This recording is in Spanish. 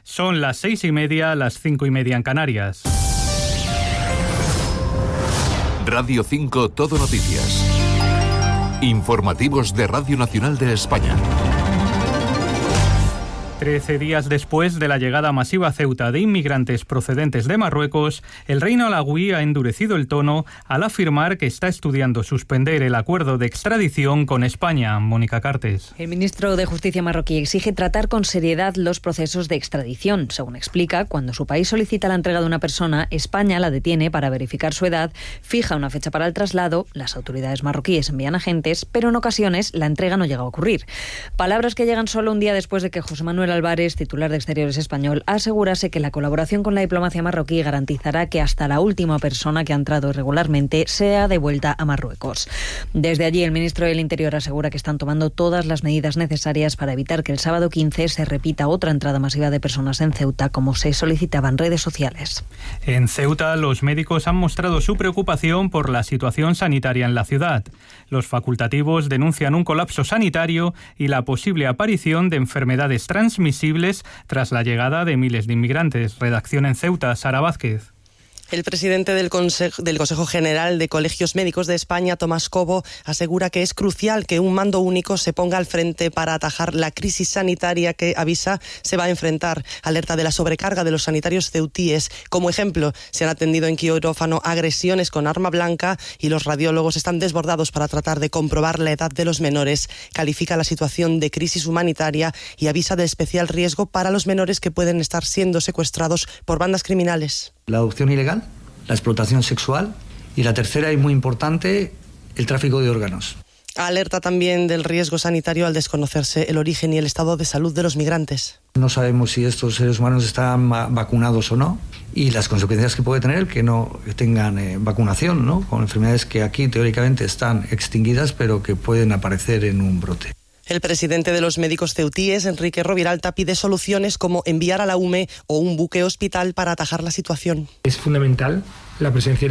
Son las 6:30, las 5:30 en Canarias. Radio 5 Todo Noticias. Informativos de Radio Nacional de España. 13 días después de la llegada masiva a Ceuta de inmigrantes procedentes de Marruecos, el reino alauí ha endurecido el tono al afirmar que está estudiando suspender el acuerdo de extradición con España. Mónica Cartes. El ministro de Justicia marroquí exige tratar con seriedad los procesos de extradición. Según explica, cuando su país solicita la entrega de una persona, España la detiene para verificar su edad, fija una fecha para el traslado, las autoridades marroquíes envían agentes, pero en ocasiones la entrega no llega a ocurrir. Palabras que llegan solo un día después de que José Manuel Álvarez, titular de Exteriores español, asegurase que la colaboración con la diplomacia marroquí garantizará que hasta la última persona que ha entrado irregularmente sea devuelta a Marruecos. Desde allí, el ministro del Interior asegura que están tomando todas las medidas necesarias para evitar que el sábado 15 se repita otra entrada masiva de personas en Ceuta, como se solicitaba en redes sociales. En Ceuta, los médicos han mostrado su preocupación por la situación sanitaria en la ciudad. Los facultativos denuncian un colapso sanitario y la posible aparición de enfermedades transmisibles tras la llegada de miles de inmigrantes. Redacción en Ceuta, Sara Vázquez. El presidente del Consejo General de Colegios Médicos de España, Tomás Cobo, asegura que es crucial que un mando único se ponga al frente para atajar la crisis sanitaria que, avisa, se va a enfrentar. Alerta de la sobrecarga de los sanitarios ceutíes. Como ejemplo, se han atendido en quirófano agresiones con arma blanca y los radiólogos están desbordados para tratar de comprobar la edad de los menores. Califica la situación de crisis humanitaria y avisa de especial riesgo para los menores que pueden estar siendo secuestrados por bandas criminales. La adopción ilegal, la explotación sexual y la tercera y muy importante, el tráfico de órganos. Alerta también del riesgo sanitario al desconocerse el origen y el estado de salud de los migrantes. No sabemos si estos seres humanos están vacunados o no y las consecuencias que puede tener que no tengan vacunación, ¿no? Con enfermedades que aquí teóricamente están extinguidas pero que pueden aparecer en un brote. El presidente de los médicos ceutíes, Enrique Roviralta, pide soluciones como enviar a la UME o un buque hospital para atajar la situación. Es fundamental la presencia